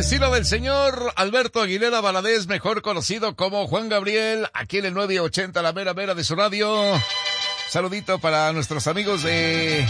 estilo del señor Alberto Aguilera Valadez, mejor conocido como Juan Gabriel, aquí en el 980, la mera mera de su radio. Saludito para nuestros amigos de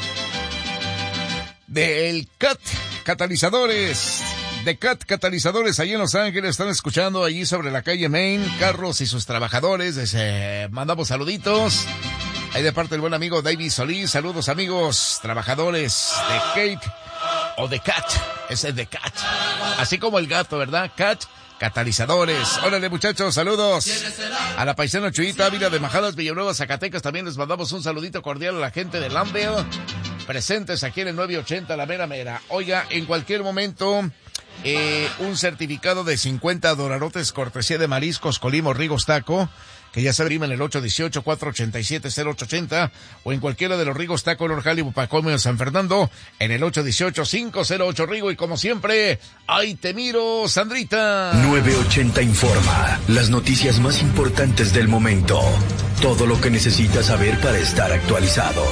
el CAT Catalizadores, de CAT Catalizadores, ahí en Los Ángeles, están escuchando allí sobre la calle Main, Carlos y sus trabajadores, mandamos saluditos. Ahí de parte del buen amigo David Solís, saludos amigos, trabajadores de Kate o de CAT, ese es de CAT, así como el gato, ¿verdad? CAT Catalizadores. Órale muchachos, saludos a la paisana Chuyita Ávila de Majadas, Villanueva, Zacatecas. También les mandamos un saludito cordial a la gente de Lambdale, presentes aquí en el 980, la mera mera. Oiga, en cualquier momento, un certificado de 50 dolarotes cortesía de Mariscos Colimo Rigos Taco, que ya se abrima en el 818-487-0880 o en cualquiera de los Rigos Taco, Norjali, Bupacomio, San Fernando, en el 818-508 Rigo. Y como siempre, ¡ay te miro, Sandrita! 980 informa, las noticias más importantes del momento, todo lo que necesitas saber para estar actualizado.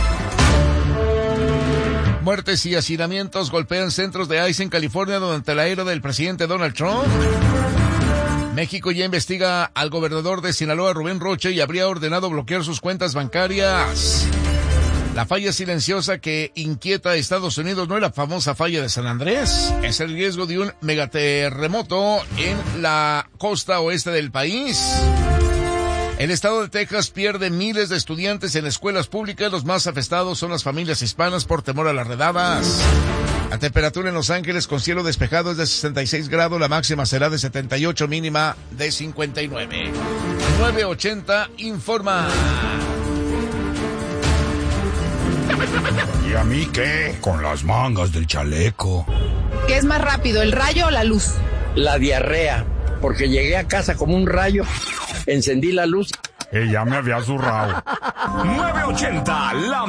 Muertes y hacinamientos golpean centros de ICE en California durante la era del presidente Donald Trump. México ya investiga al gobernador de Sinaloa, Rubén Rocha, y habría ordenado bloquear sus cuentas bancarias. La falla silenciosa que inquieta a Estados Unidos no es la famosa falla de San Andrés, es el riesgo de un megaterremoto en la costa oeste del país. El estado de Texas pierde miles de estudiantes en escuelas públicas. Los más afectados son las familias hispanas por temor a las redadas. La temperatura en Los Ángeles con cielo despejado es de 66 grados, la máxima será de 78, mínima de 59. 980 informa. ¿Y a mí qué? Con las mangas del chaleco. ¿Qué es más rápido, el rayo o la luz? La diarrea, porque llegué a casa como un rayo, encendí la luz. Ella me había zurrado. 980, la